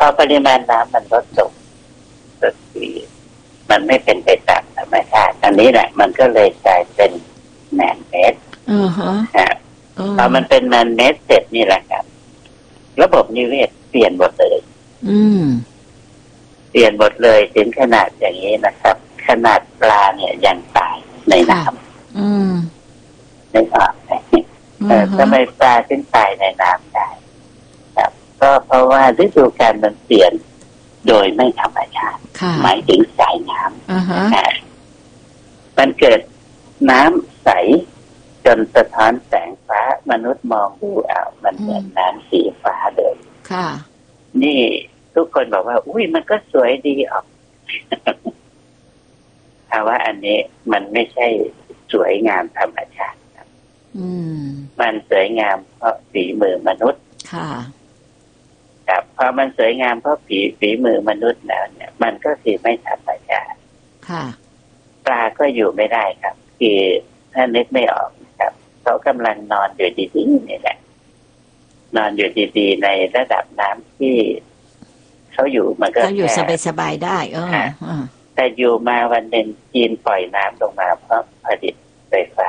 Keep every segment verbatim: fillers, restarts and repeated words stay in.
อปริมาณน้ำมันลดลงก็คือมันไม่เป็นไปตามธรรมชาติอันนี้แหละมันก็เลยกลายเป็นแมนเมดอือฮะพอมันเป็นแมนเมดเสร็จนี่แหละครับระบบนิเวศเปลี่ยนหมดเลยอืมเปลี่ยนหมดเลยถึงขนาดอย่างนี้นะครับขนาดปลาเนี่ยยังตายในน้ำอืมไม่ออกแต่ทำไมปลาถึงตายในน้ำได้ครับก็เพราะว่าฤดูกาลมันเปลี่ยนโดยไม่ธรรมชาติหมายถึงสายน้ำมันเกิดน้ำใสจนสะท้อนแสงฟ้ามนุษย์มองดูอ้าวมันเหมือนน้ำสีฟ้าเลยค่ะนี่ทุกคนบอกว่าอุ้ยมันก็สวยดีออกแต่ว่าอันนี้มันไม่ใช่สวยงามธรรมชาติอืมมันสวยงามเพราะฝีมือมนุษย์ค่ะครับพอมันสวยงามเพราะฝีฝีมือมนุษย์แล้วเนี่ยมันก็คือไม่ธรรมชาติค่ะปลาก็อยู่ไม่ได้ครับคือถ้านึกไม่ออกครับเขากำลังนอนอยู่ดีๆนี่แหละนอนอยู่ดีๆในระดับน้ำที่เขาอยู่มันก็เขาอยู่สบายๆได้เออแต่อยู่มาวันหนึ่งจีนปล่อยน้ำลงมาเพราะผลิตไฟฟ้า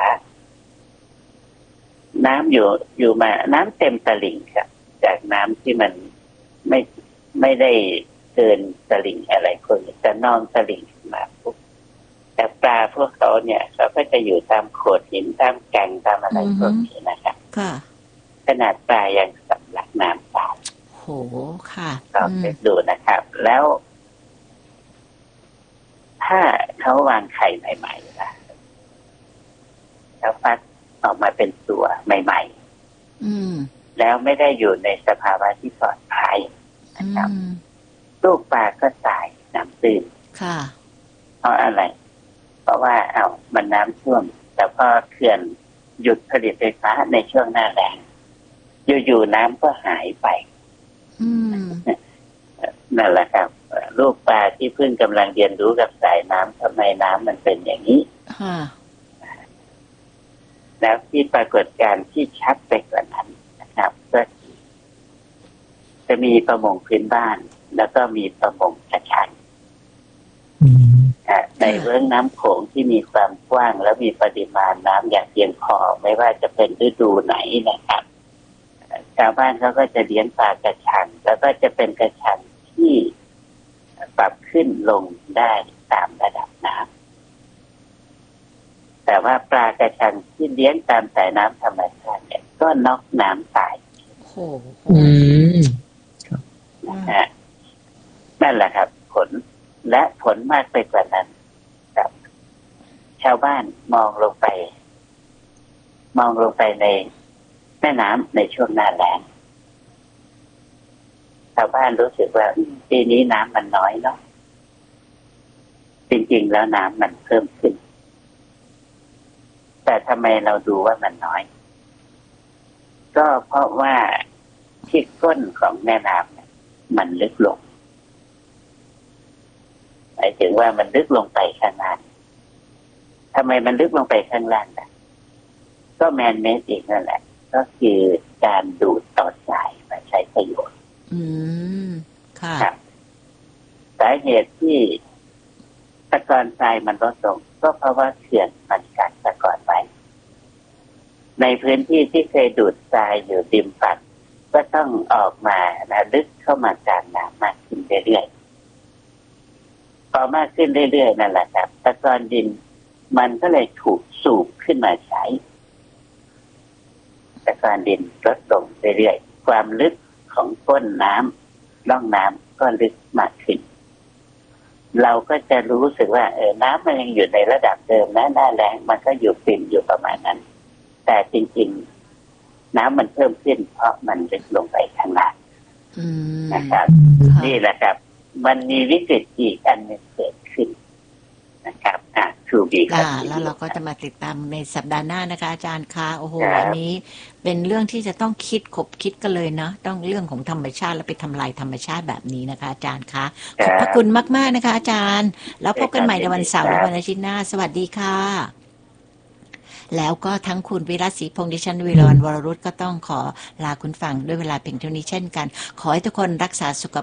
น้ำอยู่อยู่มาน้ำเต็มตลิ่งครับจากน้ำที่มันไม่ไม่ได้เกินตลิ่งอะไรคนแต่นองตลิ่งมาปุ๊บแต่ปลาพวกเขาเนี่ยเขาก็จะอยู่ตามโขดหินตามแก่งตามอะไรพวกนี้นะครับขนาดปลายังสำลักน้ำตายโหค่ะลองไปดูนะครับแล้วถ้าเขาวางไข่ใหม่ๆล่ะแล้วฟักออกมาเป็นตัวใหม่ๆแล้วไม่ได้อยู่ในสภาวะที่ปลอดภัยนะครับลูกปลาก็ตายน้ำตื้นค่ะเพราะอะไรเพราะว่าเอามันน้ำท่วมแต่พอเขื่อนหยุดผลิตไฟฟ้าในช่วงหน้าแล้งอยู่ๆน้ำก็หายไปนั่นแหละครับลูกปลาที่เพิ่งกำลังเรียนรู้กับสายน้ำทำไมน้ำมันเป็นอย่างนี้แล้วที่ปรากฏการณ์ที่ชัดไปกว่านั้นนะครับก็จะมีประมงพื้นบ้านแล้วก็มีประมงกระชังในเรื่องน้ำโขงที่มีความกว้างและมีปริมาณน้ำอย่างเพียงพอไม่ว่าจะเป็นฤดูไหนนะครับชาวบ้านเขาก็จะเลี้ยงปลากระชังแล้วก็จะเป็นกระชังที่ปรับขึ้นลงได้ตามระดับน้ำแต่ว่าปลากระชังที่เลี้ยงตามสายน้ำธรรมชาติเนี่ยก็น็อกน้ำตายโหนะนั่นแหละครับผลและผลมากไปกว่านั้นครับชาวบ้านมองลงไปมองลงไปในแม่น้ำในช่วงหน้าแล้งชาวบ้านรู้สึกว่าปีนี้น้ำมันน้อยเนาะจริงๆแล้วน้ำมันเพิ่มขึ้นแต่ทำไมเราดูว่ามันน้อยก็เพราะว่าที่ก้นของแม่น้ำเนี่ยมันลึกลงหมายถึงว่ามันลึกลงไปข้างล่างทำไมมันลึกลงไปข้างล่างล่ะก็แมนเมดอีกนั่นแหละก็คือการดูดต่อสายมาใช้ประโยชน์อืมค่ะสาเหตุที่ตะกอนทรายมันลดลงก็เพราะว่าเขื่อนมันกักตะกอนไว้ในพื้นที่ที่เคยดูดทรายอยู่ริมฝั่งก็ต้องออกมานะลึกเข้ามากลางน้ำมากขึ้นเรื่อยๆพอมากขึ้นเรื่อยๆนั่นแหละครับตะกอนดินมันก็เลยถูกสูบขึ้นมาใช้ตะกอนดินลดลงเรื่อยๆความลึกของก้นน้ำร่องน้ำก็ลึกมากขึ้นเราก็จะรู้สึกว่าเออน้ำมันยังอยู่ในระดับเดิมนะหน้าแล้งมันก็อยู่ปิ่มอยู่ประมาณนั้นแต่จริงๆน้ำมันเพิ่มขึ้นเพราะมันลึกลงไปข้างล่างนะครับนี่แหละครับมันมีวิกฤตอีกอันหนึ่งเกิดขึ้นนะครับอ่ะทูบีค่ะแล้วเราก็จะมาติดตามในสัปดาห์หน้านะคะอาจารย์คะโอ้โหอันนี้เป็นเรื่องที่จะต้องคิดขบคิดกันเลยเนาะต้องเรื่องของธรรมชาติแล้วไปทำลายธรรมชาติแบบนี้นะคะอาจารย์คะขอบพระคุณมากๆนะคะอาจารย์แล้วพบกันใหม่ในวันเสาร์และวันอาทิตย์หน้าสวัสดีค่ะแล้วก็ทั้งคุณวิรัตศรีพงษ์ดิฉันวิรวรรณวรรุตก็ต้องขอลาคุณฟังด้วยเวลาเพียงเท่านี้เช่นกันขอให้ทุกคนรักษาสุข